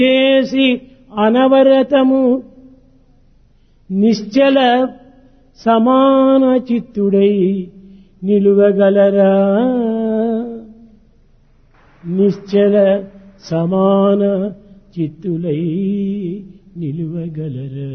చేసి అనవరతము నిశ్చల సమాన చిత్తుడై నిలువగలరా నిశ్చల సమాన చిత్తులై నిలువగలరా.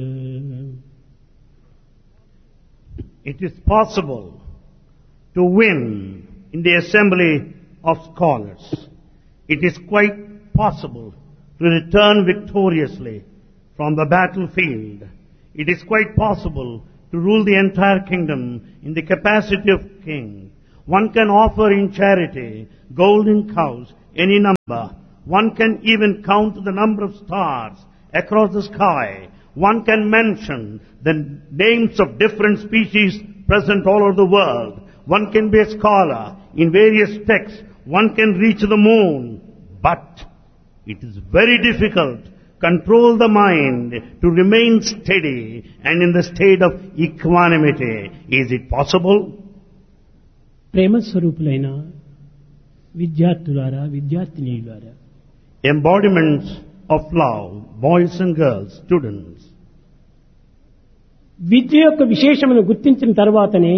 It is possible to win in the assembly of scholars. It is quite possible to return victoriously from the battlefield. It is quite possible to rule the entire kingdom in the capacity of king. One can offer in charity golden cows, any number. One can even count the number of stars across the sky. One can mention the names of different species present all over the world. One can be a scholar in various texts. One can reach the moon. But it is very difficult to control the mind to remain steady and in the state of equanimity. Is it possible? ప్రేమ స్వరూపులైన విద్యార్థులారా విద్యార్థినీయులారా, Embodiments of love, boys and girls, students. విద్య యొక్క విశేషమును గుర్తించిన తర్వాతనే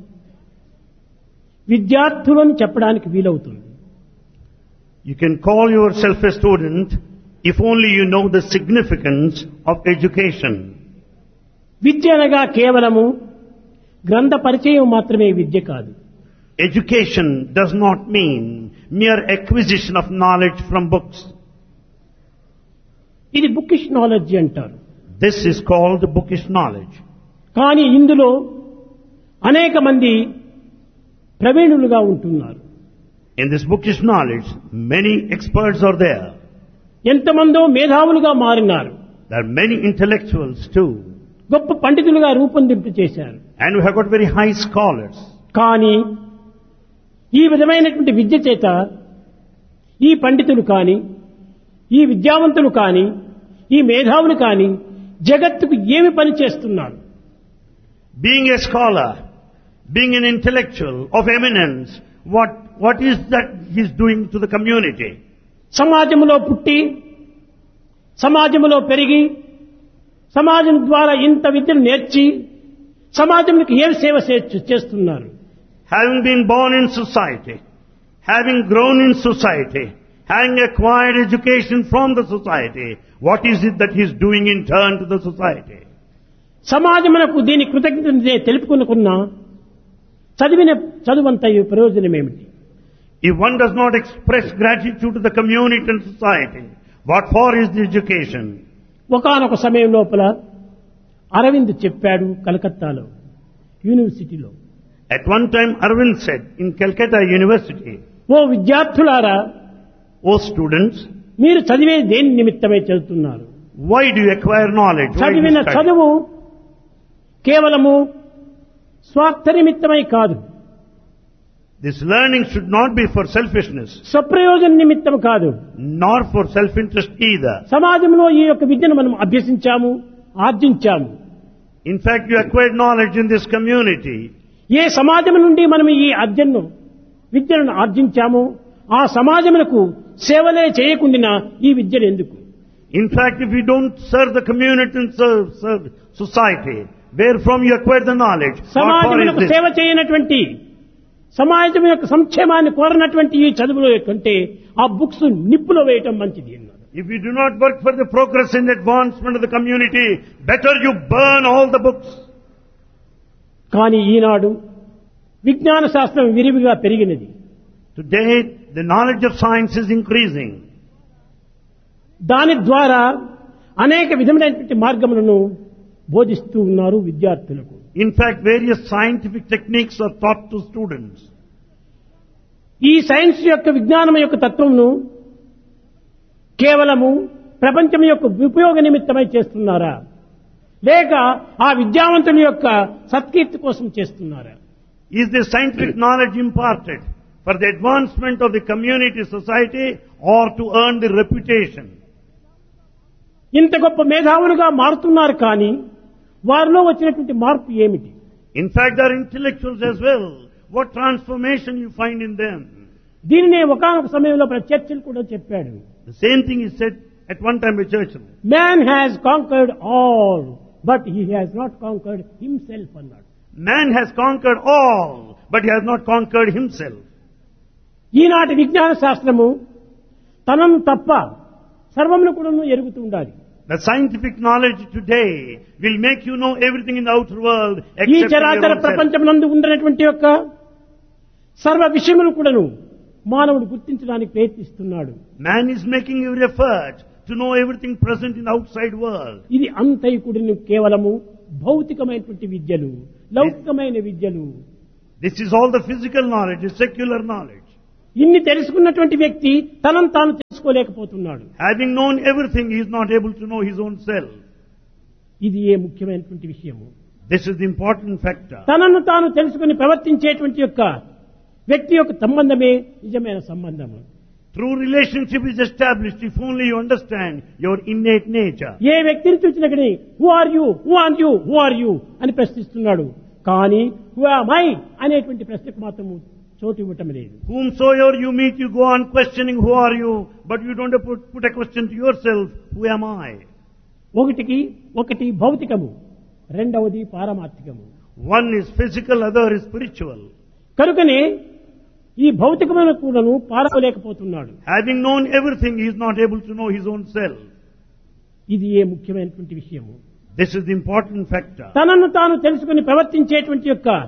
విద్యార్థులను చెప్పడానికి వీలవుతుంది. You can call yourself a student if only you know the significance of education. విద్య అనగా కేవలము గ్రంథ పరిచయం మాత్రమే విద్య కాదు. Education does not mean mere acquisition of knowledge from books. ఇది బుకిష్ నాలెడ్జ్ అంటారు. This is called bookish knowledge. కానీ ఇందులో అనేక మంది ప్రవీణులుగా ఉంటున్నారు. In this bookish knowledge, many experts are there. ఎంతమందో మేధావులుగా మారినారు. There are many intellectuals too. గొప్ప పండితులుగా రూపొందింపు చేశారు. And we have got very high scholars. కానీ ఈ విధమైనటువంటి విద్య చేత ఈ పండితులు కానీ, ఈ విద్యావంతులు కానీ, ఈ మేధావులు కానీ జగత్తుకు ఏమి పని చేస్తున్నారు? Being a scholar, being an intellectual of eminence, what is that he is doing to the community? సమాజంలో పుట్టి, సమాజంలో పెరిగి, సమాజం ద్వారా ఇంత విద్యను నేర్చి సమాజంకి ఏం సేవ చేస్తున్నారు? Having been born in society, having grown in society, having acquired education from the society, what is it that he is doing in turn to the society? సమాజమునకు దీని కృతజ్ఞత తెలుపుకునుకున్నా చదివిన చదువంత ప్రయోజనం ఏమిటి? If one does not express gratitude to the community and society, what for is the education? ఒకానొక సమయం లోపల అరవింద్ చెప్పాడు కలకత్తాలో యూనివర్సిటీలో. At one time Arvind said in Calcutta University, ఓ విద్యార్థులారా, O students, మీరు చదివే దేని నిమిత్తమై చదువుతున్నారు? why do you acquire knowledge? Why do you చదివిన study? చదువు కేవలము స్వార్థ నిమిత్తమై కాదు, This learning should not be for selfishness, స్వప్రయోజన నిమిత్తం కాదు, nor for self-interest either. సమాజంలో ఈ యొక్క విద్యను మనం అభ్యసించాము, ఆర్జించాము. In fact, you acquired knowledge in this community. ఏ సమాజం నుండి మనం ఈ విద్యను ఆర్జించామో ఆ సమాజమునకు సేవలే చేయకుండా ఈ విద్యను ఎందుకు? In fact, if you don't serve the community and serve society, where from you acquired the knowledge, what for is సమాజమునకు this? సేవ చేయనటువంటి, సమాజం యొక్క సంక్షేమాన్ని కోరనటువంటి ఈ చదువులో కంటే ఆ బుక్స్ నిప్పులో వేయటం మంచిది అన్నారు. If you do not work for the progress and advancement of the community, better you burn all the books. కానీ ఈనాడు విజ్ఞాన శాస్త్రం విరివిగా పెరిగినది. Today, the knowledge of science is increasing. దాని ద్వారా అనేక విధమైనటువంటి మార్గములను బోధిస్తూ ఉన్నారు విద్యార్థులకు. In fact, various scientific techniques are taught to students. ఈ సైన్స్ యొక్క విజ్ఞానం యొక్క తత్వమును కేవలము ప్రపంచం యొక్క ఉపయోగ నిమిత్తమై చేస్తున్నారా, లేక ఆ విద్యావంతుల యొక్క సత్కీర్తి కోసం చేస్తున్నారా? Is the scientific knowledge imparted for the advancement of the community, society, or to earn the reputation? ఇంత గొప్ప మేధావులుగా మారుతున్నారు, కానీ వారిలో వచ్చినటువంటి మార్పు ఏమిటి? In fact, they are intellectuals as well. What transformation you find in them? దీనినే ఒకానొక సమయంలో చర్చిలు కూడా చెప్పాడు. The same thing is said at one time by Churchill. Man has conquered all, but he has not conquered himself అన్నాడు. Man has conquered all, but he has not conquered himself. ఈనాటి విజ్ఞాన శాస్త్రము తనను తప్ప సర్వమును కూడా ఎరుగుతూ ఉండాలి. The scientific knowledge today will make you know everything in the outer world ఈ except చరాచర your own self. ప్రపంచమునందు ఉన్నటువంటి యొక్క సర్వ విషయములు కూడాను మానవుడు గుర్తించడానికి ప్రయత్నిస్తున్నాడు. Man is making every effort to know everything present in the outside world. ఇది అంతైకుడిని కేవలము భౌతికమైనటువంటి విద్యలు, లౌకికమైన విద్యలు. This is all the physical knowledge, the secular knowledge. ఇన్ని తెలుసుకున్నటువంటి వ్యక్తి తనను తాను తెలుసుకోలేకపోతున్నాడు. Having known everything, he is not able to know his own self. ఇది ఏ ముఖ్యమైనటువంటి విషయము. This is the important factor. తనను తాను తెలుసుకుని ప్రవర్తించేటువంటి యొక్క వ్యక్తి యొక్క సంబంధమే నిజమైన సంబంధము. True relationship is established if only you understand your innate nature. ఏ వ్యక్తిని చూసినా కానీ who are you, who are you, who are you అని ప్రశ్నిస్తున్నాడు. కానీ హూ ఆమ్ ఐ అనేటువంటి ప్రశ్నకు మాత్రము చోటు ఇవ్వటం లేదు. Whomsoever you meet, you go on questioning who are you, but you don't put a question to yourself, who am I? ఒకటి భౌతికము, రెండవది పారమార్థికము. One is physical, other is spiritual. కనుకనే ఈ భౌతికమైన కూడాను పారలేకపోతున్నాడు. Having known everything, he is not able to know his own self. ఇది ఏ ముఖ్యమైనటువంటి విషయము. This is the important factor. తనను తాను తెలుసుకుని ప్రవర్తించేటువంటి యొక్క